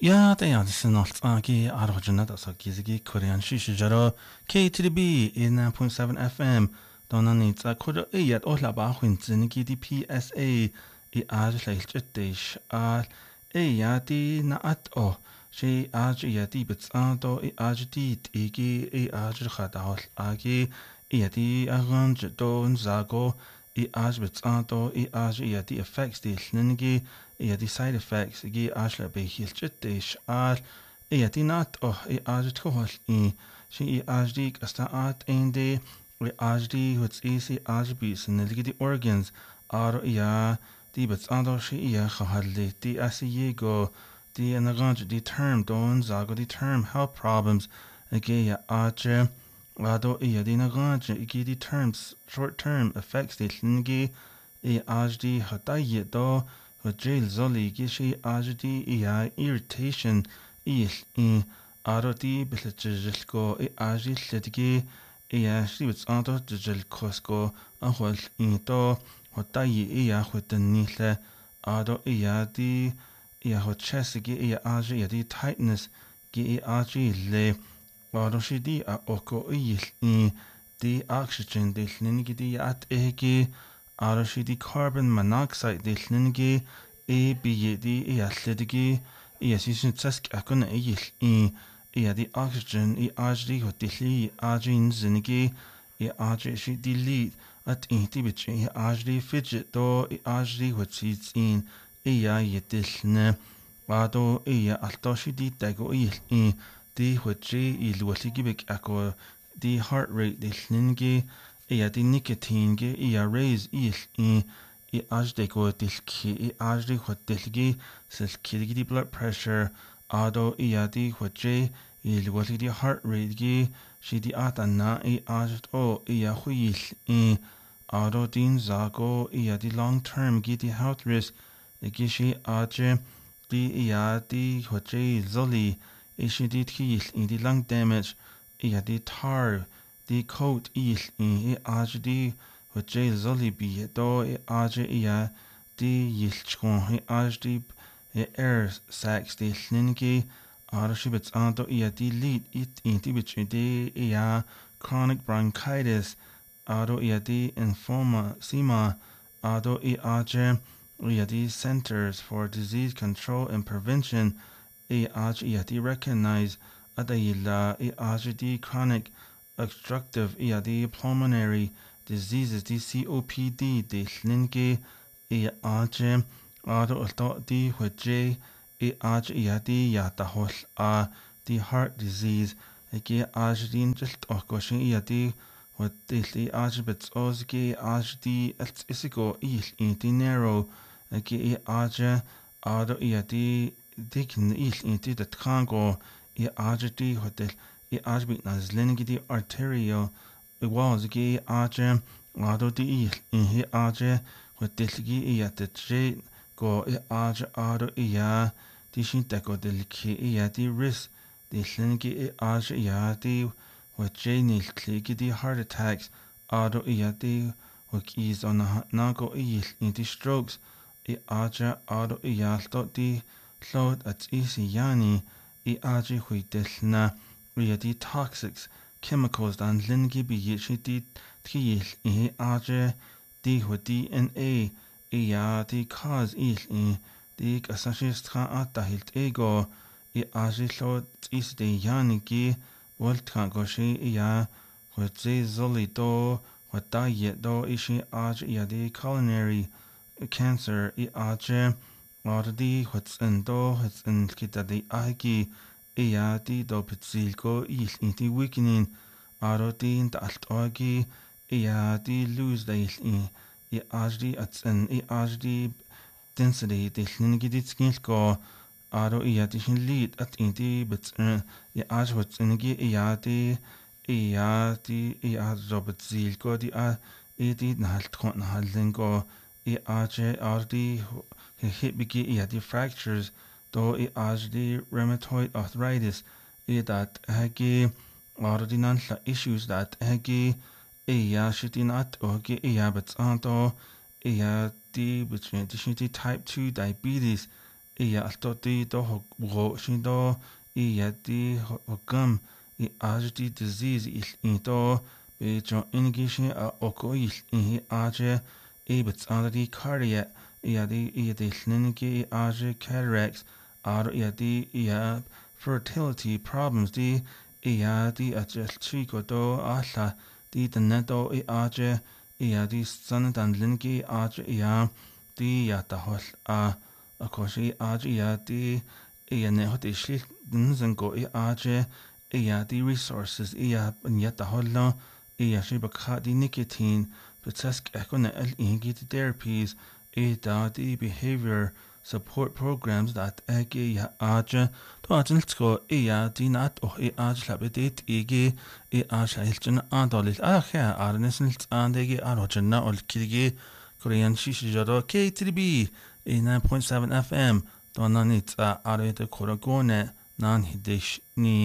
Ja, det är det senast arrojanat alltså kizigi korean shishijaro KTB in 9.7 FM donani tsa kodo iyat ohla ba khwintsini ki di PSA I ajlailchetish al eyati na at o she ajyati bitsando ajdi igi ajkhadal agi yati aranj don zago bitsando ajyati effects di lingi the side effects gi ashla be hilchetish al yati nat o ajtkohol she ajdi asta at ende ajdi what's easy ajbis nilgi di organs ar die betsando she khahalli die asiego die anaganj die term don zago die term health problems age ache lado die naganj ige die terms short term effects die lingi ajdi hataye do jail zoli gishi ajdi irritation il aroti bislejilko ajdi letgi shibits anto jil kosko ahwal to hotayi hwitenile ado di hot chest gi ajdi di tightness gi ajdi le ado shidi oko di oxygen di lingi di at egi Arashidi carbon monoxide di lingi biyedi allidigi sisin tsask akun di oxygen ajdi hotili ajin zinigi ajdi shidi lead at inti bich ajdi fidget do ajdi hotsits in yedilne ado alto shidi dago di hotji ilwaligi bik ako di heart rate di lingi di nicotine ge raise ajde go dilki ajde hotelgi silki di blood pressure ado di hoje ilwali di heart rate ge shidi atana ajde o huil ado din zago di long term ge di health risk ge shi aje di hoje zoli shidi khil di lung damage di tar di coat ajdi hoje zoli bi do ajdi di yilchkon ajdi air sacs di lingi arshibits ando di lead di bich di chronic bronchitis ado di emphysema ado ajdi di Centers for Disease Control and Prevention di recognize adayila ajdi chronic obstructive the pulmonary diseases the COPD the lingi aje ado di hoje aje the yatahol the heart disease age ajdin just okoshin the what the ajbets ozge ajdi isiko the narrow age aje ado the dikin the that kango ajdi hotel ajbit na zlengi di arterial was gi aje ado di aje hotelgi te go aje ado di shintako delki di risk di zlengi aje di hoje nil kligi di heart attacks ado di is on nago di strokes aje ado di cloud at easy yani aje huitelna the toxics chemicals dan lingi bi yishiti tkiil aje di DNA di cause di kasashis tra atahilt ego aje lo is de yaniki voltkan goshi hoje zolito hotaye do ishi aje di culinary cancer aje di hotendo kita di aiki di do pizzilko di weakening aro di altogi di lose da ajdi ajdi density di lingi di skilko aro di shin lead at di bits aj what's ingi di ajo pizzilko di naltkon nalingo aj ardi hit bigi di fractures do ajdi rheumatoid arthritis that hagi ordinal issues that hagi shitinat ogi but anto di between type 2 diabetes iya altoti do ho shindo iya di hogam I agdi disease il do be jo ingishi a oko il age ebits already cardiac iya di clinici age cataracts ar iya di iya fertility problems di iya di ajel chico do alla di denedo age iya di sanadan linki age iya di iya dahol a akoshi age iya di iya nehot ishli nzengo age iya di resources iya nyat dahol iya shi bakha di nicotine Betask ekona el ingi therapies da di behavior support programs that ege ya aja to atilsko di nat aj labedit ege aj hilchen adolil kha arnesnil andege arojna ol kirge Korean shishijaro K3B 9.7 FM donanit arete koragone nan hidish ni